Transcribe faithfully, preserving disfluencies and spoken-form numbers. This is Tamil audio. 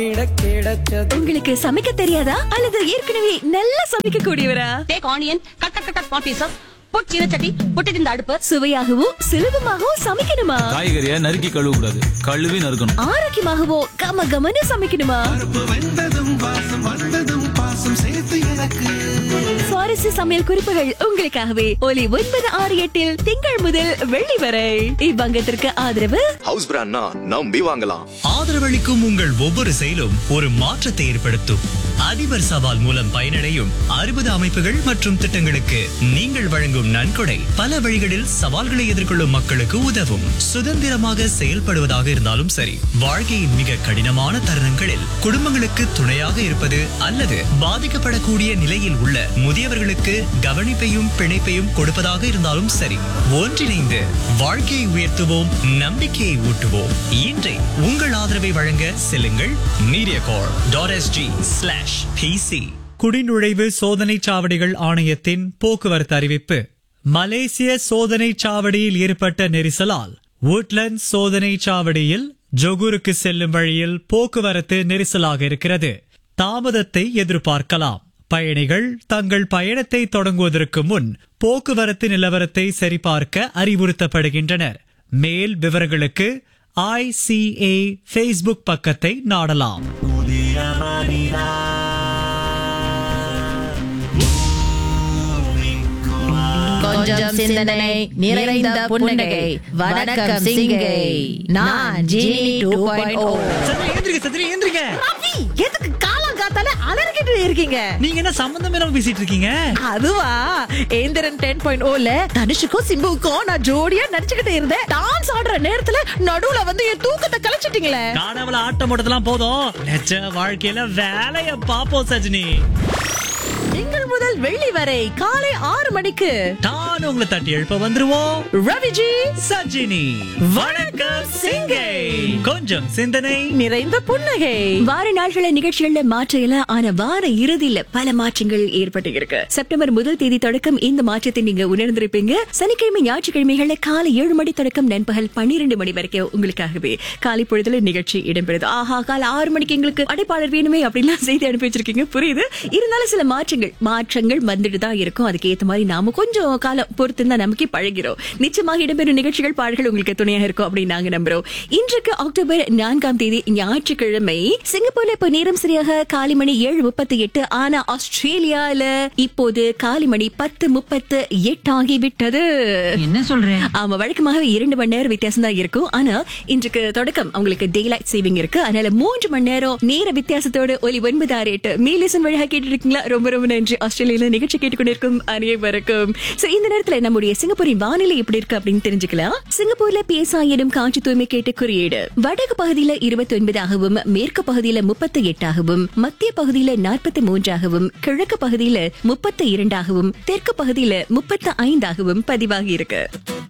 உங்களுக்கு சமைக்க தெரியாதா அல்லது ஏற்கனவே நல்லா சமைக்க கூடியவரா? Take onion, cut cut cut cut small pieces. Put சீனச்சட்டி, put it in the அடுப்பு. சுவையாகவும் சுலபமாகவும் சமைக்கணுமா? காய்கறியை நறுக்கி கழுவ கூடாது, கழுவி நறுக்கணும். ஆரோக்கியமாகவோ கம கமன்னு சமைக்கணுமா? சுவாரஸ்ய சமையல் குறிப்புகள் உங்களுக்காகவே ஒலி ஒன்பது ஆறு எட்டில் திங்கள் முதல் வெள்ளி வரை. இவ்வங்கத்திற்கு ஆதரவு ஹவுஸ் பிராண்ட்னா நம்பி வாங்கலாம். ஆதரவளிக்கும் உங்கள் ஒவ்வொரு செயலும் ஒரு மாற்றத்தை ஏற்படுத்தும். அதிபர் சவால் மூலம் பயனடையும் அறுபது அமைப்புகள் மற்றும் திட்டங்களுக்கு நீங்கள் வழங்கும் நன்கொடை பல வழிகளில் சவால்களை எதிர்கொள்ளும் மக்களுக்கு உதவும். சுதந்திரமாக செயல்படுவதாக இருந்தாலும் சரி, வாழ்க்கையின் மிக கடினமான தருணங்களில் குடும்பங்களுக்கு துணையாக இருப்பது அல்லது பாதிக்கப்படக்கூடிய நிலையில் உள்ள முதியவர்களுக்கு கவனிப்பையும் பிணைப்பையும் கொடுப்பதாக இருந்தாலும் சரி, ஒன்றிணைந்து வாழ்க்கையை உயர்த்துவோம், நம்பிக்கையை ஊட்டுவோம். இன்றை உங்கள் ஆதரவை வழங்க செல்லுங்கள் மீடியாகார்ப் டாட் எஸ்ஜி ஸ்லாஷ் பிசி. குடிநுழைவு சோதனை சாவடிகள் ஆணையத்தின் போக்குவரத்து அறிவிப்பு. மலேசிய சோதனை சாவடியில் ஏற்பட்ட நெரிசலால் வுட்லண்ட் சோதனை சாவடியில் ஜொகூருக்கு செல்லும் வழியில் போக்குவரத்து நெரிசலாக இருக்கிறது. தாமதத்தை எதிர்பார்க்கலாம். பயணிகள் தங்கள் பயணத்தை தொடங்குவதற்கு முன் போக்குவரத்து நிலவரத்தை சரிபார்க்க அறிவுறுத்தப்படுகின்றனர். மேல் விவரங்களுக்கு ஐசிஏ ஃபேஸ்புக் பக்கத்தை நாடலாம். கொஞ்சம் சிந்தனை நிறைந்த புன்னகை. வணக்கம் சிங்கை. நான் ஜீனி டூ பாயிண்ட் ஓ. எதுக்கு காலம் காத்தால அலறிக்கிட்டு இருக்கீங்க? நீங்க என்ன சம்பந்தம் இல்லாம பேசிட்டு இருக்கீங்க? அதுவா, ஏந்திரன் டென் பாயிண்ட் ஓல தனுஷுக்கும் சிம்புவுக்கும் நான் ஜோடியா நடிச்சுக்கிட்டு இருந்தேன். டான்ஸ் ஆடுற நேரத்துல நடுவுல வந்து என் தூக்கத்தை கலைச்சிட்டீங்களே. காணவள ஆட்டம் போட்டதெல்லாம் போதும், நிஜ வாழ்க்கையில வேலைய பாப்போம் சஜினி. திங்கள் முதல் வெள்ளி வரை காலை ஆறு மணிக்கு நான் உங்களை தட்டி எழுப்ப வந்துருவோம். ரவிஜி சஜினி வணக்கம் சிங்கை. கொஞ்சம் சிந்தனை நிறைந்த புன்னகை. வார நாட்கள நிகழ்ச்சிகள்ல மாற்றம் இல்ல, ஆனா வார இறுதியில பல மாற்றங்கள் ஏற்பட்டு இருக்கு. செப்டம்பர் முதல் தேதி தொடக்கம் இந்த மாற்றத்தை நீங்க உணர்ந்திருப்பீங்க. சனிக்கிழமை ஞாயிற்றுக்கிழமைகள்ல காலை ஏழு மணி தொடக்கம் நண்பகல் பன்னிரண்டு மணி வரைக்கும் உங்களுக்காகவே காலை பொழுதுல நிகழ்ச்சி இடம்பெறுது. ஆஹா, காலை ஆறு மணிக்கு எங்களுக்கு அடைப்பாளர் வேணுமே அப்படின்லாம் செய்தி அனுப்பி வச்சிருக்கீங்க, புரியுது. இருந்தாலும் சில மாற்றங்கள் மாற்றங்கள் வந்துட்டு தான் இருக்கும். அதுக்கு ஏத்த மாதிரி நாம கொஞ்சம் காலம் பொறுத்து இருந்தா நமக்கே பழகிறோம். நிச்சயமாக இடம்பெறும் நிகழ்ச்சிகள் பாடல்கள் உங்களுக்கு துணையாக இருக்கும் அப்படின்னு நாங்க நம்புறோம். இன்றைக்கு அக்டோபர் நான்காம் தேதி ஞாயிற்றுக்கிழமை. சிங்கப்பூர்ல இப்ப நேரம் சரியாக காலை மணி ஏழு முப்பத்தி எட்டு. ஆனா ஆஸ்திரேலியால இப்போது காலை மணி பத்து முப்பத்து எட்டு ஆகிவிட்டது. என்ன சொல்றேன்? ஆமா, வழக்கமாகவே இரண்டு மணி நேரம் வித்தியாசம் தான் இருக்கும். ஆனா இன்றைக்கு தொடக்கம் அவங்களுக்கு டேலைட் சேவிங் இருக்கு. அதனால மூன்று மணி நேரம் நேர வித்தியாசத்தோடு ஒலி ஒன்பது ஆறு எட்டு மீலிசன் வழியாக கேட்டு இருக்கீங்களா? ரொம்ப ரொம்ப நன்றி. ஆஸ்திரேலியால நிகழ்ச்சி கேட்டுக்கொண்டிருக்கும் அனைவருக்கும். இந்த நேரத்துல நம்முடைய சிங்கப்பூரின் வானிலை எப்படி இருக்கு அப்படின்னு தெரிஞ்சுக்கலாம். சிங்கப்பூர்ல பிஎஸ்ஐ எனும் காற்று தூய்மை கேட்டு குறியீடு வடக்கு பகுதியில இருபத்தி ஒன்பதாகவும், மேற்கு பகுதியில முப்பத்தி எட்டாகவும், மத்திய பகுதியில நாற்பத்தி மூன்றாகவும், கிழக்கு பகுதியில முப்பத்தி இரண்டாகவும், தெற்கு பகுதியில முப்பத்தி ஐந்தாகவும் பதிவாகி இருக்கு.